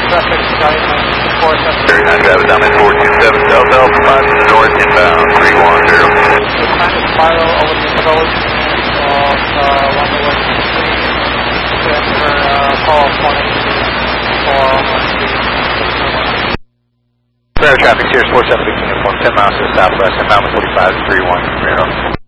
traffic, guidance 470. Travis down at 427 Delta Alpha 5 to the north, inbound 310. Kind of spiral over the approach of runway 3 to enter call 180 for Traffic, Sirius 47 beginning at 10 miles to the southwest, inbound 45 310.